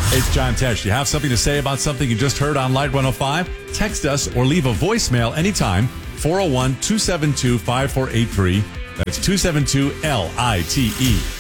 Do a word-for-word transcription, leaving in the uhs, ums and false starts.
It's John Tesh. You have something to say about something you just heard on Light one oh five? Text us or leave a voicemail anytime. four oh one, two seven two, five four eight three. That's two seven two L I T E.